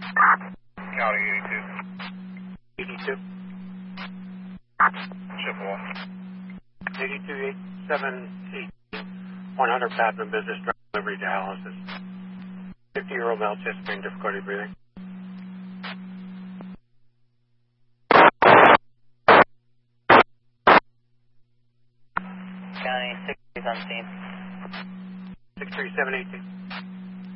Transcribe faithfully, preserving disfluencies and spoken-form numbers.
County eighty-two. eighty-two. Ship one. eighty-two eight seven eight one hundred Pathman Business Drive, delivery dialysis. fifty-year-old male, chest pain, difficulty breathing. County six three seventeen. six three seven eight two.